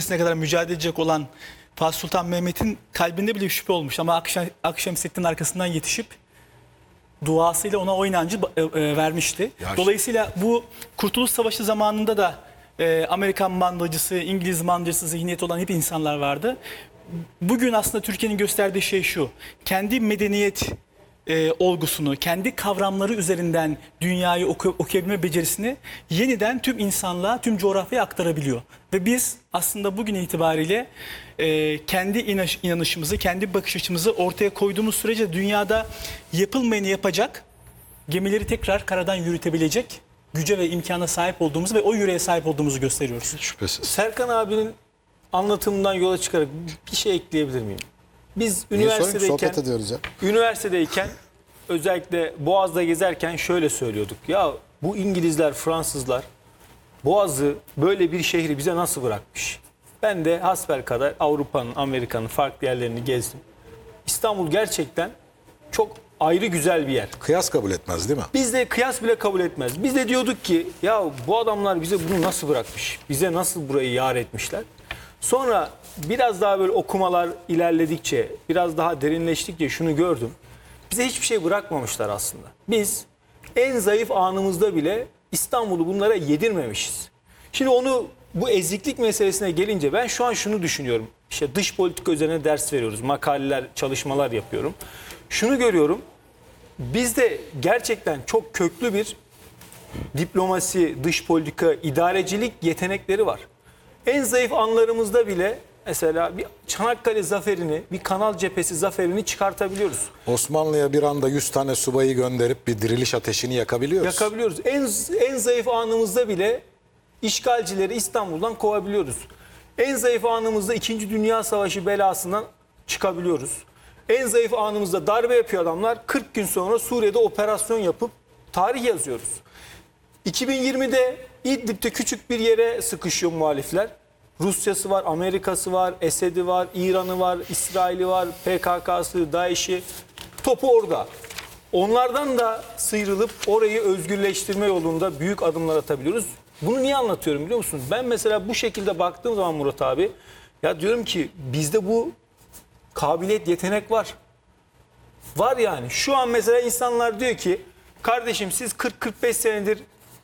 ölümcesine kadar mücadele edecek olan Fatih Sultan Mehmet'in kalbinde bile şüphe olmuş. Ama Akşemseddin'in arkasından yetişip duasıyla ona o inancı vermişti. Dolayısıyla bu Kurtuluş Savaşı zamanında da Amerikan mandacısı, İngiliz mandacısı zihniyeti olan hep insanlar vardı. Bugün aslında Türkiye'nin gösterdiği şey şu: kendi medeniyet olgusunu, kendi kavramları üzerinden dünyayı okuyabilme becerisini yeniden tüm insanlığa, tüm coğrafyaya aktarabiliyor. Ve biz aslında bugün itibariyle kendi inanışımızı, kendi bakış açımızı ortaya koyduğumuz sürece dünyada yapılmayanı yapacak, gemileri tekrar karadan yürütebilecek güce ve imkana sahip olduğumuzu ve o yüreğe sahip olduğumuzu gösteriyoruz. Şüphesiz. Serkan abinin anlatımından yola çıkarak bir şey ekleyebilir miyim? Biz üniversitedeyken özellikle Boğaz'da gezerken şöyle söylüyorduk. Ya bu İngilizler, Fransızlar Boğaz'ı, böyle bir şehri bize nasıl bırakmış? Ben de hasbelkader Avrupa'nın, Amerika'nın farklı yerlerini gezdim. İstanbul gerçekten çok ayrı güzel bir yer. Kıyas kabul etmez değil mi? Biz de kıyas bile kabul etmez. Biz de diyorduk ki ya bu adamlar bize bunu nasıl bırakmış? Bize nasıl burayı yar etmişler? Sonra biraz daha böyle okumalar ilerledikçe, biraz daha derinleştikçe şunu gördüm. Bize hiçbir şey bırakmamışlar aslında. Biz en zayıf anımızda bile İstanbul'u bunlara yedirmemişiz. Şimdi bu eziklik meselesine gelince ben şu an şunu düşünüyorum. İşte dış politika üzerine ders veriyoruz. Makaleler, çalışmalar yapıyorum. Şunu görüyorum. Bizde gerçekten çok köklü bir diplomasi, dış politika, idarecilik yetenekleri var. En zayıf anlarımızda bile mesela bir Çanakkale zaferini, bir Kanal Cephesi zaferini çıkartabiliyoruz. Osmanlı'ya bir anda 100 tane subayı gönderip bir diriliş ateşini yakabiliyoruz. Yakabiliyoruz. En zayıf anımızda bile işgalcileri İstanbul'dan kovabiliyoruz. En zayıf anımızda 2. Dünya Savaşı belasından çıkabiliyoruz. En zayıf anımızda darbe yapıyor adamlar. 40 gün sonra Suriye'de operasyon yapıp tarih yazıyoruz. 2020'de İdlib'de küçük bir yere sıkışıyor muhalifler. Rusya'sı var, Amerika'sı var, Esed'i var, İran'ı var, İsrail'i var, PKK'sı, DAEŞ'i. Topu orada. Onlardan da sıyrılıp orayı özgürleştirme yolunda büyük adımlar atabiliyoruz. Bunu niye anlatıyorum biliyor musunuz? Ben mesela bu şekilde baktığım zaman Murat abi, ya diyorum ki bizde bu kabiliyet, yetenek var. Var yani. Şu an mesela insanlar diyor ki kardeşim siz 40-45 senedir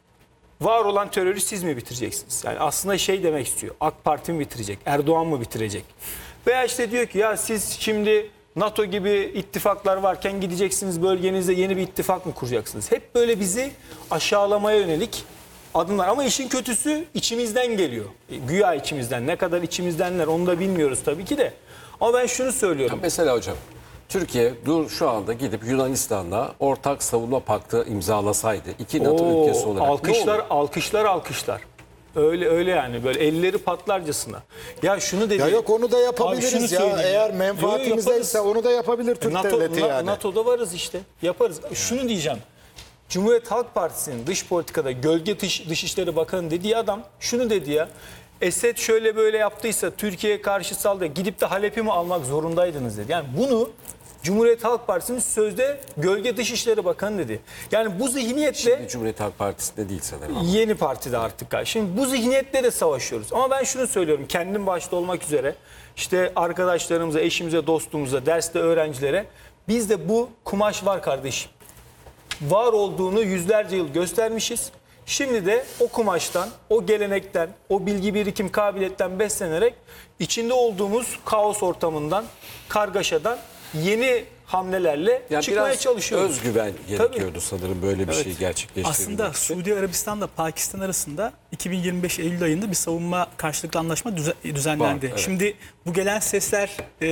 var olan terörü siz mi bitireceksiniz? Yani aslında şey demek istiyor. AK Parti mi bitirecek? Erdoğan mı bitirecek? Veya işte diyor ki ya siz şimdi NATO gibi ittifaklar varken gideceksiniz bölgenizde yeni bir ittifak mı kuracaksınız? Hep böyle bizi aşağılamaya yönelik adımlar. Ama işin kötüsü içimizden geliyor. Güya içimizden. Ne kadar içimizdenler onu da bilmiyoruz tabii ki de. Ama ben şunu söylüyorum. Ya mesela hocam, Türkiye şu anda gidip Yunanistan'la ortak savunma paktı imzalasaydı, iki NATO ülkesi olarak alkışlar. Öyle yani böyle elleri patlarcasına. Ya şunu dedi. Ya yok onu da yapabiliriz ya. söyleyeyim. Eğer menfaatimizdeyse onu da yapabilir Türk devleti yani. NATO'da varız işte. Yaparız. Şunu diyeceğim. Cumhuriyet Halk Partisi'nin dış politikada gölge Dışişleri Bakanı dediği adam şunu dedi ya. Esed şöyle böyle yaptıysa Türkiye'ye karşı saldırı gidip de Halep'i mi almak zorundaydınız dedi. Yani bunu Cumhuriyet Halk Partisi'nin sözde gölge Dışişleri Bakanı dedi. Yani bu zihniyetle... Şimdi Cumhuriyet Halk Partisi'nde değil sanırım. Yeni partide artık. Şimdi bu zihniyetle de savaşıyoruz. Ama ben şunu söylüyorum kendim başta olmak üzere işte arkadaşlarımıza, eşimize, dostumuza, derste öğrencilere bizde bu kumaş var kardeşim. Var olduğunu yüzlerce yıl göstermişiz. Şimdi de o kumaştan, o gelenekten, o bilgi birikim kabiliyetten beslenerek içinde olduğumuz kaos ortamından, kargaşadan yeni hamlelerle çıkmaya çalışıyoruz. Özgüven gerekiyordu sanırım böyle bir şey gerçekleştirmek. Aslında Suudi Arabistan'la Pakistan arasında 2025 Eylül ayında bir savunma karşılıklı anlaşma düzenlendi. Evet. Şimdi bu gelen sesler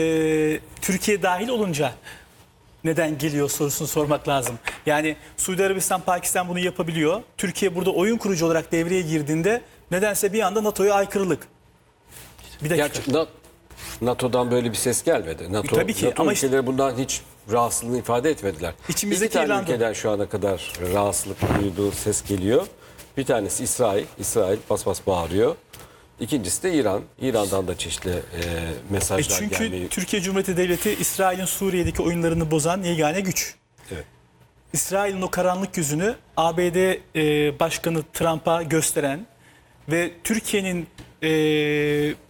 Türkiye dahil olunca neden geliyor sorusunu sormak lazım. Yani Suudi Arabistan, Pakistan bunu yapabiliyor. Türkiye burada oyun kurucu olarak devreye girdiğinde nedense bir anda NATO'ya aykırılık. Bir dakika. Gerçi NATO'dan böyle bir ses gelmedi. Tabii ki, NATO ama ülkeleri bundan hiç rahatsızlığını ifade etmediler. İçimizdeki İki tane İran'da. ülkeden şu ana kadar rahatsızlık duyduğu ses geliyor. Bir tanesi İsrail. İsrail bas bas bağırıyor. İkincisi de İran. İran'dan da çeşitli mesajlar Çünkü gelmeyi... Türkiye Cumhuriyeti Devleti İsrail'in Suriye'deki oyunlarını bozan yegane güç. Evet. İsrail'in o karanlık yüzünü ABD Başkanı Trump'a gösteren ve Türkiye'nin